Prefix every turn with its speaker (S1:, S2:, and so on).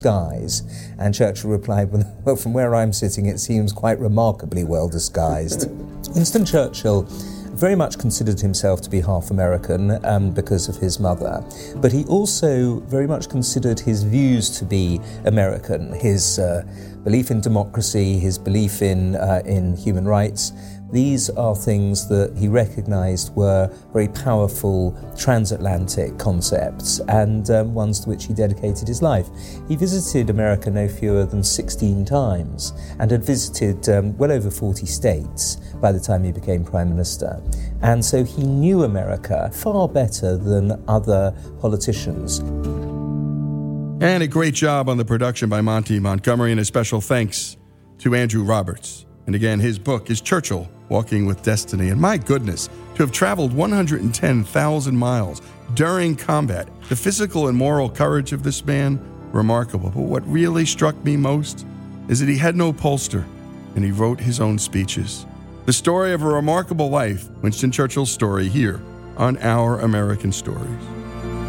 S1: disguise? And Churchill replied, well, from where I'm sitting, it seems quite remarkably well disguised. Winston Churchill very much considered himself to be half American because of his mother, but he also very much considered his views to be American, his belief in democracy, his belief in human rights. These are things that he recognized were very powerful transatlantic concepts and ones to which he dedicated his life. He visited America no fewer than 16 times and had visited well over 40 states by the time he became Prime Minister. And so he knew America far better than other politicians.
S2: And a great job on the production by Monty Montgomery, and a special thanks to Andrew Roberts. And again, his book is Churchill, Walking with Destiny. And my goodness, to have traveled 110,000 miles during combat, the physical and moral courage of this man, remarkable. But what really struck me most is that he had no pollster, and he wrote his own speeches. The story of a remarkable life, Winston Churchill's story, here on Our American Stories.